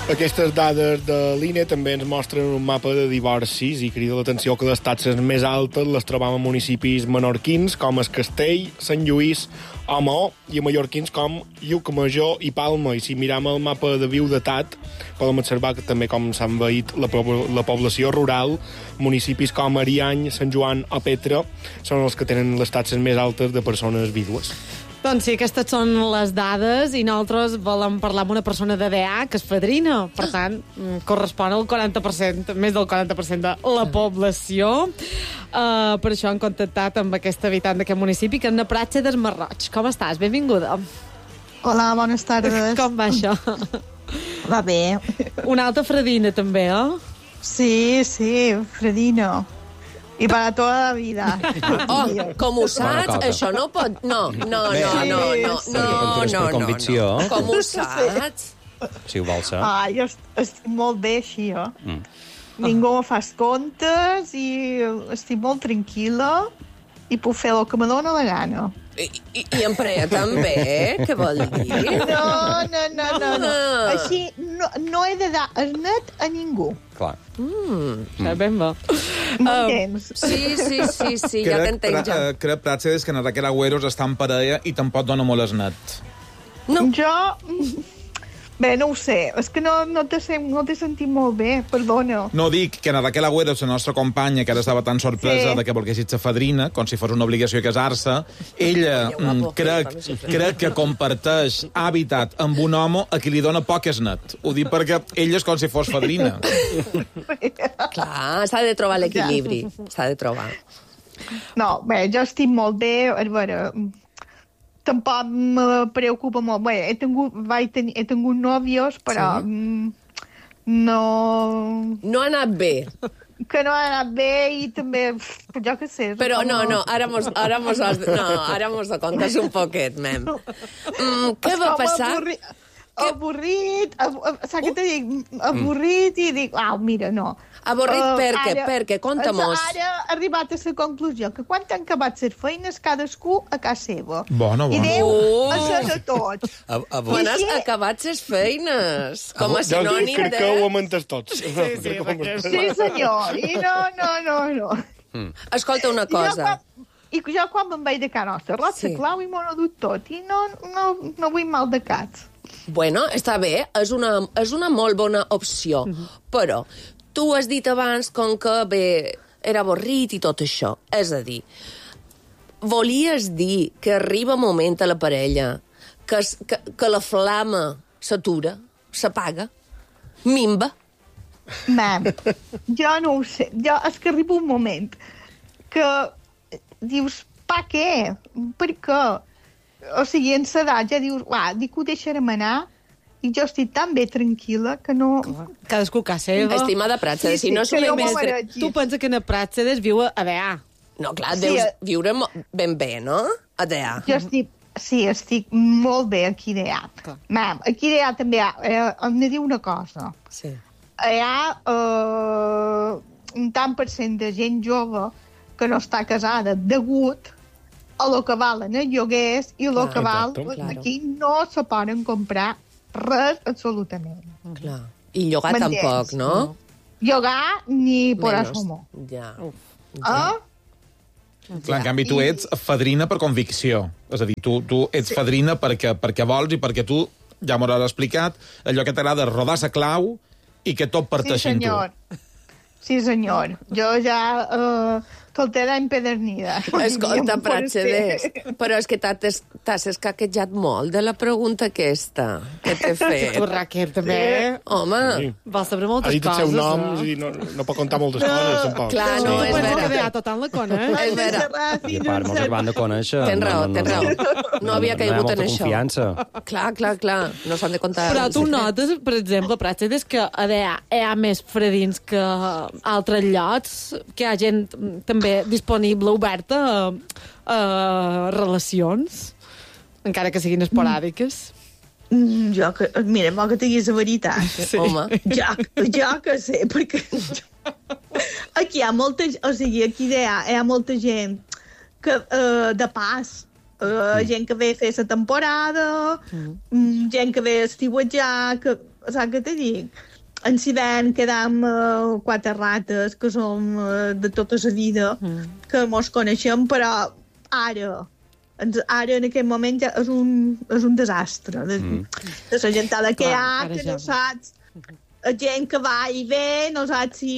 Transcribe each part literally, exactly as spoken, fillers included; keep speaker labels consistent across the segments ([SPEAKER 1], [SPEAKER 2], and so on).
[SPEAKER 1] Aquestes dades de l'I N E també ens mostren un mapa de divorcis i crida l'atenció que les taxes més altes les trobam a municipis menorquins com es Castell, Sant Lluís o Maó i a mallorquins com Llucmajor i Palma. I si miram el mapa de viudetat podem observar que també com s'ha envaït la, la població rural, municipis com Ariany, Sant Joan o Petra són els que tenen les taxes més altes de persones vídues.
[SPEAKER 2] Doncs sí, aquestes són les dades i nosaltres volem parlar amb una persona de D A que és fadrina. Per tant, correspon al quaranta per cent, més del quaranta per cent de la població. Uh, per això hem contactat amb aquesta habitant d'aquest municipi, que és na Pratxa del Marroig. Com estàs? Benvinguda.
[SPEAKER 3] Hola, bones tardes.
[SPEAKER 2] Com va això?
[SPEAKER 3] Va bé.
[SPEAKER 2] Una alta fredina, també, eh?
[SPEAKER 3] Sí, sí, fredina. I per a tota la vida.
[SPEAKER 4] Oh, com ho saps? Això no pot... No, no, no, no, no, no, no,
[SPEAKER 5] convicció.
[SPEAKER 4] Com ho saps?
[SPEAKER 5] Si ho vols saber.
[SPEAKER 3] Ah, jo estic molt bé així, eh? Mm. Ningú me fas comptes i estic molt tranquil·la i puc fer el que me dóna la gana.
[SPEAKER 4] I, i, i en Prea també? Què vol dir?
[SPEAKER 3] No, no, no, no. no. Així no, no he de dar el net a ningú.
[SPEAKER 5] Clar.
[SPEAKER 2] Mm, mm. Ben bo.
[SPEAKER 3] M'entens?
[SPEAKER 4] Uh, sí, sí, sí, sí, ja t'entenc ja.
[SPEAKER 6] Crec, Pratxa, que en Raquel Agüeros està en parella i tampoc dona molt el net.
[SPEAKER 3] No. Jo... Bé, no ho sé. És que no, no t'he no sentit molt bé, perdona.
[SPEAKER 6] No dic que en Raquel Agüeros, la nostra companya, que ara estava tan sorpresa sí. de que volguessis ser fadrina, com si fos una obligació casar-se, ella mm, crec, crec que comparteix hàbitat amb un home a qui li dona poc net. Ho dic perquè ella és com si fos fadrina.
[SPEAKER 4] Clar, s'ha de trobar l'equilibri. S'ha de trobar.
[SPEAKER 3] No, bé, jo estic molt bé. A veure... Tampoc me preocupa molt. Bé, he tingut, vaig tenir, he tingut nòvios, però sí? no...
[SPEAKER 4] No ha anat bé.
[SPEAKER 3] Que no ha anat bé i també... Jo què sé.
[SPEAKER 4] Però no, no, ara mos, ara mos, has, no, ara mos ho contes un poquet, mem. Mm, què va passar?
[SPEAKER 3] Avorri, avorrit, ab, saps què te dic? Avorrit i dic, ah, mira, no.
[SPEAKER 4] Avorrit
[SPEAKER 3] uh,
[SPEAKER 4] per què?
[SPEAKER 3] Ara,
[SPEAKER 4] per què? Conta-mos.
[SPEAKER 3] Ara he arribat a la conclusió que quan han acabat les feines, cadascú a casa seva.
[SPEAKER 6] Bona, bona.
[SPEAKER 3] I Déu
[SPEAKER 4] oh.
[SPEAKER 3] això de tot.
[SPEAKER 4] A, a, quan has acabat les feines? Com a sinònim de...
[SPEAKER 1] Crec que ho hem entès tots.
[SPEAKER 2] Sí, sí,
[SPEAKER 3] sí senyor. I no, no, no, no.
[SPEAKER 4] Mm. Escolta una cosa.
[SPEAKER 3] I jo quan, i jo quan me'n vaig de Can Nostra, l'Ot sí. Clau i m'ho he dut tot. I no, no, no vull mal de cats.
[SPEAKER 4] Bueno, està bé, és una, és una molt bona opció, mm-hmm. però tu has dit abans com que bé, era avorrit i tot això. És a dir, volies dir que arriba un moment a la parella que, que, que la flama s'atura, s'apaga, minva?
[SPEAKER 3] Mam, jo no ho sé. Jo, és que arriba un moment que dius, pa què? Per què? O sigui, en l'edat ja dius, uah, dic que ho deixarem anar i jo estic tan bé tranquil·la que no...
[SPEAKER 2] Cadascú a casa seva.
[SPEAKER 4] Estimada Pratxedes,
[SPEAKER 3] sí, sí,
[SPEAKER 4] si no
[SPEAKER 3] que no
[SPEAKER 4] més...
[SPEAKER 2] Tu pensa que na Pratxedes viu a D A.
[SPEAKER 4] No, clar,
[SPEAKER 3] sí,
[SPEAKER 4] deus viure ben bé, no? A D A.
[SPEAKER 3] Jo estic... Sí, estic molt bé aquí a D A. Mam, aquí a D A també hi ha... Eh, em ne diu una cosa.
[SPEAKER 4] Sí.
[SPEAKER 3] Hi ha eh, un tant per cent de gent jove que no està casada degut a lo que valen els lloguers i lo que val...
[SPEAKER 4] Claro.
[SPEAKER 3] Aquí no se poden comprar res absolutament.
[SPEAKER 4] Clar. I llogar tampoc, no? no?
[SPEAKER 3] Llogar ni por asomo.
[SPEAKER 4] Ja.
[SPEAKER 3] ja. Ah?
[SPEAKER 6] Clar, en canvi, tu ets fadrina per convicció. És a dir, tu, tu ets sí. fadrina perquè, perquè vols i perquè tu, ja m'ho has explicat, allò que t'agrada rodar la clau i que tot parteixi
[SPEAKER 3] sí,
[SPEAKER 6] en tu.
[SPEAKER 3] Sí, senyor. Jo ja... Uh, soltera empedernida.
[SPEAKER 4] Escolta, Pratxedes, però és que t'has escaquejat molt de la pregunta aquesta que t'he fet.
[SPEAKER 2] Tu, Raquel, també.
[SPEAKER 4] Home,
[SPEAKER 1] sí.
[SPEAKER 2] Vas saber moltes
[SPEAKER 1] coses. Ha dit el seu nom eh? i no, no pot contar moltes no. coses, tampoc.
[SPEAKER 4] Clar, no,
[SPEAKER 2] sí.
[SPEAKER 4] és vera.
[SPEAKER 2] Que tot en la cona, eh?
[SPEAKER 4] És vera.
[SPEAKER 5] I a part, mos acabem de conèixer.
[SPEAKER 4] Tens raó, tens raó. No havia caigut en això.
[SPEAKER 5] Confiança.
[SPEAKER 4] Clar, clar, clar. No s'han de contar...
[SPEAKER 2] Però tu notes, per exemple, Pratxedes, que a D A hi ha més fredins que altres llocs, que hi ha gent també disponible oberta a, a relacions, encara que siguin esporàdiques.
[SPEAKER 3] Mm, jo que... Mira, mo que diguis la veritat.
[SPEAKER 4] Sí. Home.
[SPEAKER 3] Jo, jo que sé, perquè... Aquí hi ha molta... O sigui, aquí hi ha, hi ha molta gent que, uh, de pas, Uh, mm. Gent que ve a fer la temporada, mm. gent que ve a estiuetjar, que, saps què te dic? Ens hi vam quedar amb uh, quatre rates que som uh, de tota la vida, mm. que mos coneixem, però ara... Ens, ara, en aquest moment, ja és un, és un desastre. De, mm. de la gentada que hi ha, que no saps... Gent que va i ve, no saps si...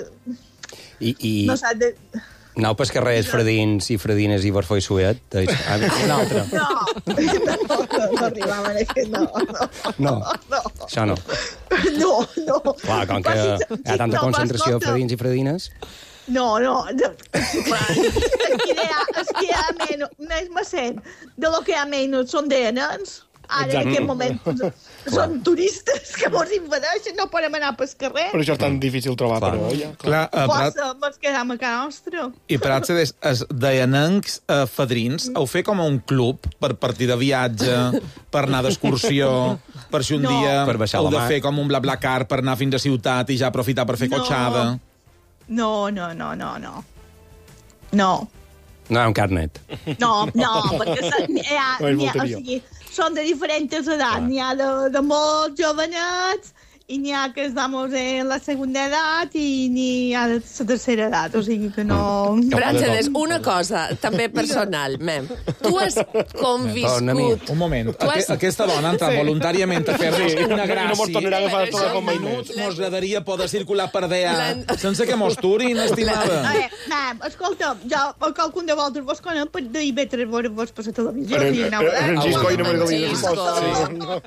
[SPEAKER 5] I, i...
[SPEAKER 3] No saps de...
[SPEAKER 5] Anau pel carrer Fredins i Fredines i Barfó i Suet? Ah, un altre.
[SPEAKER 3] No, no, no, no arribava a aquest, no, no.
[SPEAKER 5] No,
[SPEAKER 3] no.
[SPEAKER 5] Això no.
[SPEAKER 3] No, no.
[SPEAKER 5] Clar, com que hi ha tanta
[SPEAKER 3] no,
[SPEAKER 5] concentració de Fredins i Fredines...
[SPEAKER 3] No, no. És que hi ha, és que hi ha menys, més macent de lo que hi ha menys són de nens. Ara, Exacte. En aquest moment, són turistes que mos invadeixen, no podem anar pel carrer.
[SPEAKER 1] Per això és tan difícil trobar,
[SPEAKER 5] clar.
[SPEAKER 1] Però, ja.
[SPEAKER 6] Clar, uh,
[SPEAKER 3] Força, mos quedam a casa nostra.
[SPEAKER 6] I per altre, es deanencs uh, fadrins, heu fet com un club per partir de viatge, per anar d'excursió, per si un
[SPEAKER 3] no.
[SPEAKER 6] dia
[SPEAKER 5] per
[SPEAKER 6] heu de fer com un BlaBlaCar per anar fins a ciutat i ja aprofitar per fer
[SPEAKER 3] no.
[SPEAKER 6] cotxada.
[SPEAKER 3] No, no, no, no, no. No.
[SPEAKER 5] No hi ha un carnet.
[SPEAKER 3] No, no, perquè hi ha, hi ha, o sigui, són de diferents edats. N'hi ha de, de molt jovenets, i n'hi ha que estamos en la segunda edat i n'hi ha de la tercera edat, o sigui que no...
[SPEAKER 4] Brànceles, una cosa, també personal, mem. Tu has conviscut...
[SPEAKER 6] Un moment, has... aquesta dona ha entrat sí. voluntàriament a fer-nos una gràcia.
[SPEAKER 1] No mos tornarà a agafar el telèfon mai
[SPEAKER 6] minuts. Mos agradaria poder circular per D A sense que mos turin, estimada.
[SPEAKER 3] Eh, mem, escolta, jo a qualcun de vosaltres vos conec per d'I B tres vos per la televisió.
[SPEAKER 1] Francisco i no Margalida.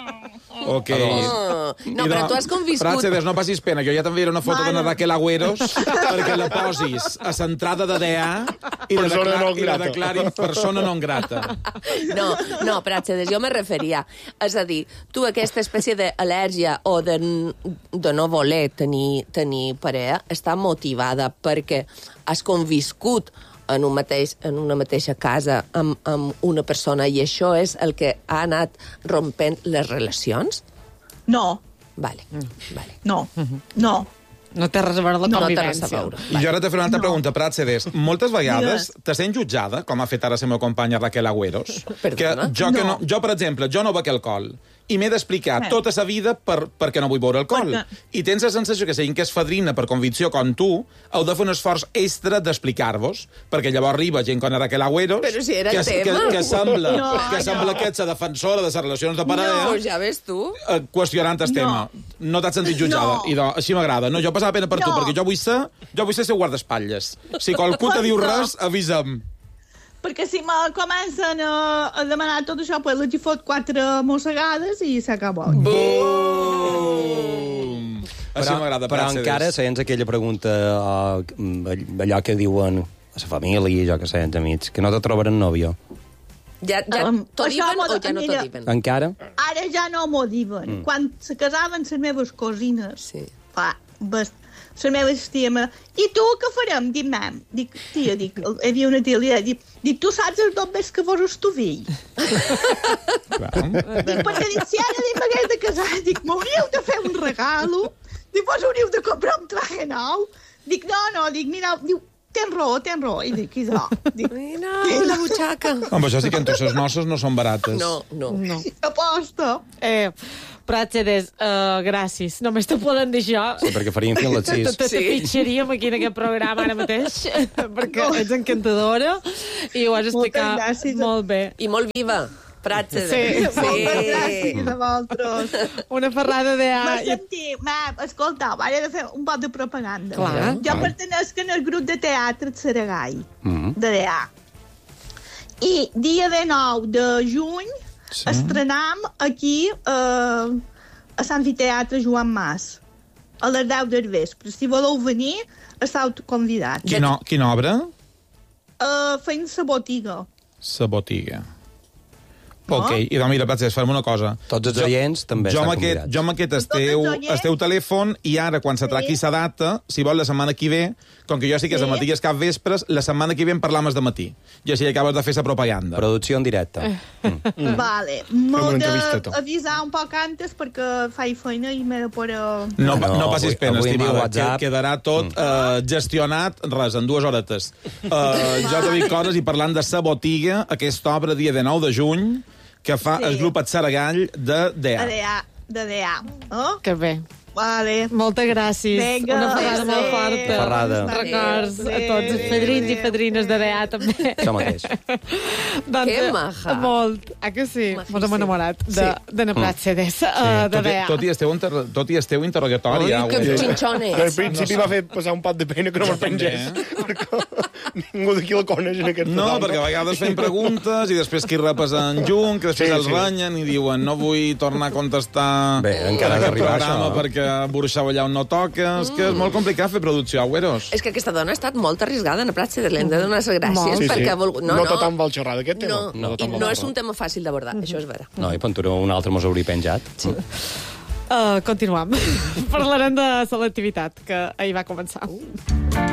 [SPEAKER 6] Ok.
[SPEAKER 4] No, però tu has conviscut...
[SPEAKER 6] Francedes, no passis pena, jo ja t'enviaré una foto de Raquel Agüeros perquè la posis a l'entrada de D A i la, declar i la declarin persona non grata.
[SPEAKER 4] No, no, Francedes, jo me referia. És a dir, tu aquesta espècie d'al·lèrgia o de, de no voler tenir, tenir parella està motivada perquè has conviscut en, un mateix, en una mateixa casa amb, amb una persona i això és el que ha anat rompent les relacions?
[SPEAKER 3] No.
[SPEAKER 4] Vale, vale.
[SPEAKER 3] No, no.
[SPEAKER 2] No té res a veure la
[SPEAKER 4] no,
[SPEAKER 2] convivència.
[SPEAKER 4] No veure.
[SPEAKER 6] I jo ara t'he fet una altra no. pregunta, Pratcedes. Moltes vegades te sent jutjada, com ha fet ara la meva companya Raquel Agüeros, que jo, que no. No, jo, per exemple, jo no bec alcohol i m'he d'explicar eh. tota la vida per, perquè no vull beure alcohol. Perquè... I tens la sensació que seguint que és fadrina per convicció com tu, heu de fer un esforç extra d'explicar-vos, perquè llavors arriba gent com Raquel Agüeros,
[SPEAKER 4] si
[SPEAKER 6] que, que, que sembla
[SPEAKER 3] no,
[SPEAKER 6] que
[SPEAKER 3] no.
[SPEAKER 6] sembla que ets la defensora de les relacions de parella,
[SPEAKER 4] no, ja ves tu.
[SPEAKER 6] Eh, qüestionant el
[SPEAKER 3] no.
[SPEAKER 6] tema. No t'has sentit jutjada.
[SPEAKER 3] No.
[SPEAKER 6] I do, així m'agrada. No, jo passava pena per no. tu, perquè jo vull ser, jo vull ser seu guardaespatlles. Si qualcú te diu res, avisa'm.
[SPEAKER 3] Perquè si me comencen a, a demanar tot això, pues li fot quatre mossegades i s'acaba.
[SPEAKER 6] Bum! Així m'agrada.
[SPEAKER 5] Però encara, sents aquella pregunta, uh, allò que diuen a la família, jo que sé, els amics, que no te trobaran nòvio.
[SPEAKER 4] Ja, ja um, t'ho diuen o ja no t'ho diuen?
[SPEAKER 5] Encara?
[SPEAKER 3] Ara ja no m'ho diuen. Mm. Quan se casaven les meves cosines,
[SPEAKER 4] sí.
[SPEAKER 3] fa, bast... les meves ties, i tu què farem? Dic, mam, dic, tia, dic, hi havia una tia, li dic, dic, tu saps els dobbers que fos tu fill? Dic, perquè dic, si ara dic, m'hagués de casar, dic, m'hauríeu de fer un regalo, dic, vos hauríeu de comprar un traje nou? Dic, no, no, dic, mira, diu, tens raó, tens raó. I dic, idò. Dic,
[SPEAKER 4] mira, la butxaca.
[SPEAKER 6] Home, això sí que en tu ses noces no són barates.
[SPEAKER 4] No, no.
[SPEAKER 2] no.
[SPEAKER 3] Aposta.
[SPEAKER 2] Eh, Pratcedes, uh, gràcies. Només te poden dir això.
[SPEAKER 5] Sí, perquè farien fins les sis.
[SPEAKER 2] Te, te, te pitjaríem aquí en aquest programa ara mateix, perquè ets encantadora i ho has explicat molt bé.
[SPEAKER 4] I molt viva. Pratcedes.
[SPEAKER 2] Sí,
[SPEAKER 3] sí. Moltes gràcies a vosaltres.
[SPEAKER 2] Una ferrada de...
[SPEAKER 3] M'ha sentit, m'ha, escolta, vaig de fer un poc de propaganda.
[SPEAKER 2] Clar.
[SPEAKER 3] Jo pertenesc al grup de teatre de Saragai,
[SPEAKER 5] mm-hmm.
[SPEAKER 3] de D A. I dia de nou de juny sí. estrenam aquí eh, a l'amfiteatre Joan Mas, a les deu del vespre. Si voleu venir, esteu convidats.
[SPEAKER 6] Quina, quina obra?
[SPEAKER 3] Uh, fent la botiga.
[SPEAKER 6] La botiga. Ok, i doncs mira, Platges, farem una cosa.
[SPEAKER 5] Tots els oients també
[SPEAKER 6] jo
[SPEAKER 5] estan
[SPEAKER 6] amb aquest,
[SPEAKER 5] convidats.
[SPEAKER 6] jo amb aquest esteu,
[SPEAKER 3] Tots els oients?
[SPEAKER 6] esteu telèfon i ara, quan s'atraqui sa data, si vol la setmana que ve, com que jo sí que és de
[SPEAKER 3] Sí.
[SPEAKER 6] matí i és cap vespres, la setmana que ve en parlam de matí. I així acabes de fer sa propaganda.
[SPEAKER 5] Producció en directe. Mm.
[SPEAKER 3] Vale,
[SPEAKER 1] una
[SPEAKER 3] m'ho
[SPEAKER 1] entrevista, tu.
[SPEAKER 3] d'avisar un poc antes perquè faig feina i m'he de poder...
[SPEAKER 6] No,
[SPEAKER 5] Ah, no,
[SPEAKER 6] no passis
[SPEAKER 5] avui-
[SPEAKER 6] pena,
[SPEAKER 5] avui en dia
[SPEAKER 6] estimada,
[SPEAKER 5] WhatsApp.
[SPEAKER 6] que quedarà tot
[SPEAKER 5] Mm.
[SPEAKER 6] eh, gestionat, res, en dues horetes. Uh, jo te dic coses i parlant de sa botiga, aquesta obra dia de nou de juny, que fa
[SPEAKER 3] Sí.
[SPEAKER 6] el grup Atzaragall de D A.
[SPEAKER 3] De D A. De D A. Oh?
[SPEAKER 2] Que bé.
[SPEAKER 3] Vale.
[SPEAKER 2] Moltes gràcies.
[SPEAKER 3] Vinga,
[SPEAKER 2] Una ferrada molt
[SPEAKER 3] adéu.
[SPEAKER 2] forta.
[SPEAKER 5] Ferrada.
[SPEAKER 2] Records a tots els padrins i padrines de D A, també.
[SPEAKER 5] Això mateix.
[SPEAKER 2] doncs,
[SPEAKER 4] Que
[SPEAKER 2] eh,
[SPEAKER 4] maja.
[SPEAKER 2] Molt. Ah, que sí?
[SPEAKER 4] Majíssim.
[SPEAKER 2] Mos hem enamorat de,
[SPEAKER 6] Sí.
[SPEAKER 2] de na Platgedes, uh, de
[SPEAKER 6] Tot, i,
[SPEAKER 2] D A.
[SPEAKER 6] tot, i esteu inter... tot i esteu interrogatori,
[SPEAKER 4] Ui,
[SPEAKER 6] ja,
[SPEAKER 4] que
[SPEAKER 6] güey.
[SPEAKER 4] xinxones.
[SPEAKER 1] Al principi va fer passar un pot de pena que no me'l pengés. perquè ningú d'aquí el coneix en aquest
[SPEAKER 6] No,
[SPEAKER 1] programa.
[SPEAKER 6] perquè a vegades fem preguntes i després qui repassen junt, que després
[SPEAKER 1] Sí,
[SPEAKER 6] els
[SPEAKER 1] sí.
[SPEAKER 6] renyen i diuen no vull tornar a contestar
[SPEAKER 5] Bé, encara ha
[SPEAKER 6] en aquest
[SPEAKER 5] d'arribar
[SPEAKER 6] programa
[SPEAKER 5] això.
[SPEAKER 6] perquè burxeu allà on no toca. És que és molt complicat fer producció, agüeros.
[SPEAKER 4] És que aquesta dona ha estat molt arriscada en la platja de l'hem de donar les gràcies
[SPEAKER 2] Molt.
[SPEAKER 1] Sí, sí.
[SPEAKER 4] perquè ha volgut...
[SPEAKER 1] No tothom vol xerrar d'aquest tema.
[SPEAKER 4] No,
[SPEAKER 1] No
[SPEAKER 4] no,
[SPEAKER 1] tothom
[SPEAKER 4] i
[SPEAKER 1] vol
[SPEAKER 4] no
[SPEAKER 1] xerrar.
[SPEAKER 4] és un tema fàcil d'abordar, això és vera.
[SPEAKER 5] No, i Panturó un altre mos hauria penjat. Sí.
[SPEAKER 2] Uh, continuem. Parlarem de selectivitat, que ahir va començar.